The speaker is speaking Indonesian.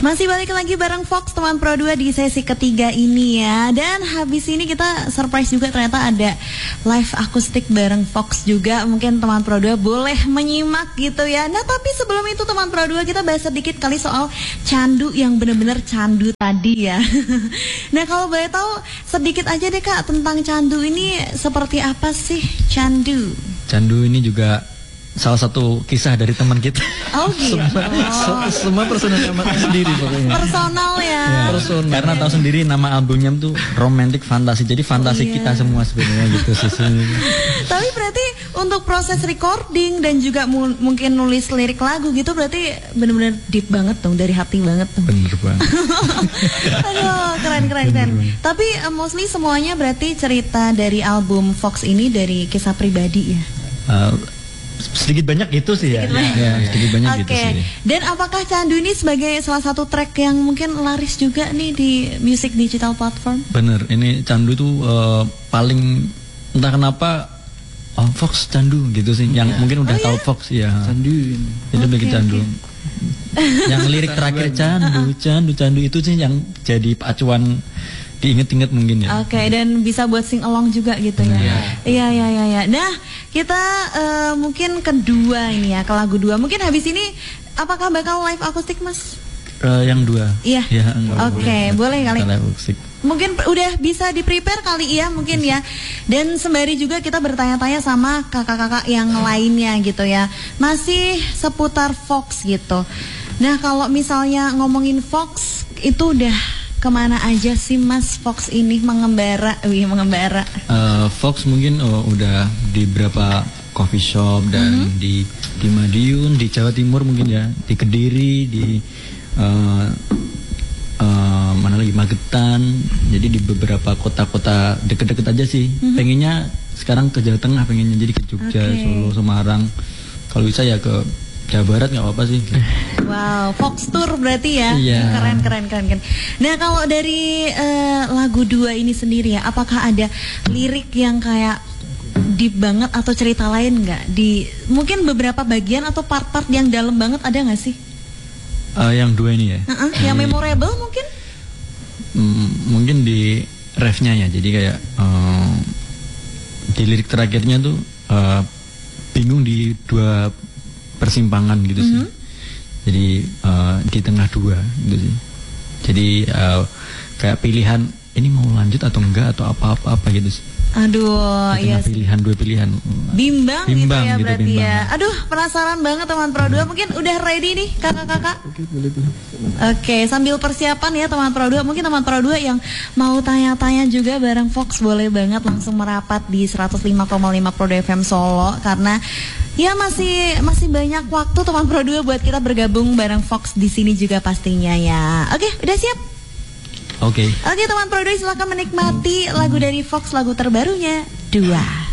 Masih balik lagi bareng Fox teman Pro 2 di sesi ketiga ini ya. Dan habis ini kita surprise juga, ternyata ada live akustik bareng Fox juga. Mungkin teman Pro 2 boleh menyimak gitu ya. Nah tapi sebelum itu teman Pro 2, kita bahas sedikit kali soal candu yang benar-benar candu tadi ya. Nah kalau boleh tahu sedikit aja deh Kak, tentang candu ini seperti apa sih candu? Candu ini juga salah satu kisah dari teman kita. Oh gitu. Semua personal teman sendiri pokoknya. Personal ya. Personal. Karena tahu sendiri nama albumnya tuh Romantic Fantasy. Jadi fantasi kita semua sebenarnya gitu sih. Tapi berarti untuk proses recording dan juga mungkin nulis lirik lagu gitu berarti benar-benar deep banget dong, dari hati banget dong. Bener banget. Aduh, keren. Tapi mostly semuanya berarti cerita dari album Fox ini dari kisah pribadi ya. Sedikit banyak gitu sih ya. Sedikit banyak gitu sih. Dan apakah Candu ini sebagai salah satu track yang mungkin laris juga nih di music digital platform? Bener, ini Candu tuh paling entah kenapa Fox Candu gitu sih. Yang mungkin udah tahu Fox ya. Candu. Itu bikin Candu. Yang lirik terakhir Candu itu sih yang jadi acuan diinget-inget mungkin ya. Oke, dan bisa buat sing along juga gitu ya. Iya. Nah, kita mungkin kedua ini ya, ke lagu 2. Mungkin habis ini apakah bakal live akustik Mas? Yang 2. Iya. Oke, boleh kali. Live akustik. Mungkin udah bisa di-prepare kali ya mungkin ya. Dan sembari juga kita bertanya-tanya sama kakak-kakak yang lainnya gitu ya. Masih seputar Fox gitu. Nah, kalau misalnya ngomongin Fox itu udah kemana aja sih Mas Fox ini mengembara? Fox mungkin udah di beberapa coffee shop dan di Madiun, di Jawa Timur mungkin ya, di Kediri, di mana lagi, Magetan. Jadi di beberapa kota-kota deket-deket aja sih. Pengennya sekarang ke Jawa Tengah, pengennya jadi ke Jogja, Solo, Semarang. Kalau bisa ya ke Jawa Barat nggak apa-apa sih. Wow, Fox Tour berarti ya. Iya. Keren. Nah kalau dari lagu 2 ini sendiri ya, apakah ada lirik yang kayak deep banget atau cerita lain nggak? Di mungkin beberapa bagian atau part-part yang dalam banget ada nggak sih? Yang 2 ini ya. Yang memorable mungkin? Mungkin di refnya ya. Jadi kayak di lirik terakhirnya tuh bingung di 2 persimpangan gitu sih. Jadi di tengah 2 gitu sih. Jadi kayak pilihan ini mau lanjut atau enggak atau apa-apa gitu sih. Aduh, iya. Pilihan 2 pilihan. Bimbang gitu ya gitu, berarti ya. Aduh, penasaran banget teman Pro 2. Mungkin udah ready nih kakak-kakak? Oke, sambil persiapan ya teman Pro 2. Mungkin teman Pro 2 yang mau tanya-tanya juga bareng Fox boleh banget langsung merapat di 105,5 Pro 2 FM Solo, karena ya masih banyak waktu teman Pro 2 buat kita bergabung bareng Fox di sini juga pastinya ya. Oke, udah siap? Oke, teman Pro 2 silakan menikmati lagu dari Fox, lagu terbarunya 2.